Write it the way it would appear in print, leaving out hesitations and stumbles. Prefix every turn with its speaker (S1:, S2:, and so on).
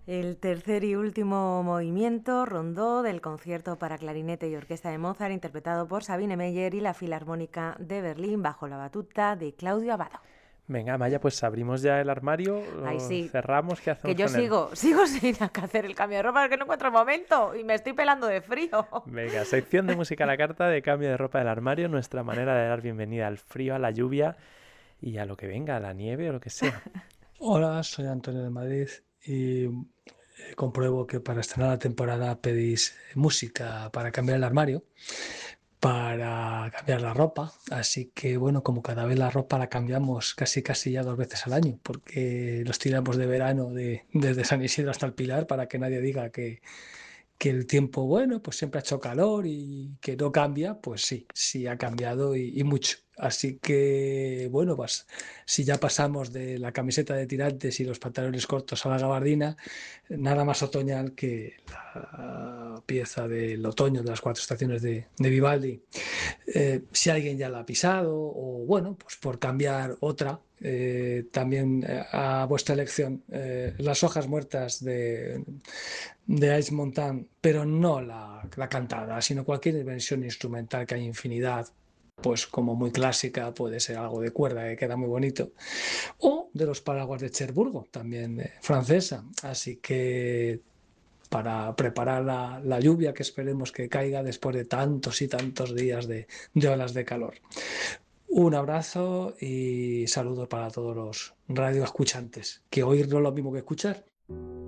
S1: El tercer y último movimiento, rondó, del concierto para clarinete y orquesta de Mozart, interpretado por Sabine Meyer y la Filarmónica de Berlín, bajo la batuta de Claudio Abbado.
S2: Venga, Maya, pues abrimos ya el armario,
S1: Ay,
S2: lo
S1: sí,
S2: cerramos, ¿qué
S1: que
S2: hacemos
S1: yo
S2: con él?
S1: sigo sin hacer el cambio de ropa porque no encuentro el momento y me estoy pelando de frío.
S2: Venga, sección de música a la carta de cambio de ropa del armario, nuestra manera de dar bienvenida al frío, a la lluvia y a lo que venga, a la nieve o lo que sea.
S3: Hola, soy Antonio de Madrid y compruebo que para estrenar la temporada pedís música para cambiar el armario, para cambiar la ropa. Así que bueno, como cada vez la ropa la cambiamos casi ya 2 veces al año, porque los tiramos de verano desde San Isidro hasta el Pilar para que nadie diga que el tiempo, bueno, pues siempre ha hecho calor y que no cambia, pues sí, sí ha cambiado y mucho. Así que, bueno, pues si ya pasamos de la camiseta de tirantes y los pantalones cortos a la gabardina, nada más otoñal que la pieza del otoño de las 4 estaciones de Vivaldi. Si alguien ya la ha pisado o bueno, pues por cambiar otra, también a vuestra elección, las hojas muertas de Ice Mountain, pero no la cantada, sino cualquier versión instrumental que hay infinidad. Pues como muy clásica, puede ser algo de cuerda que queda muy bonito, o de los paraguas de Cherburgo, también francesa. Así que para preparar la lluvia que esperemos que caiga después de tantos y tantos días de olas de calor. Un abrazo y saludos para todos los radioescuchantes, que oír no es lo mismo que escuchar.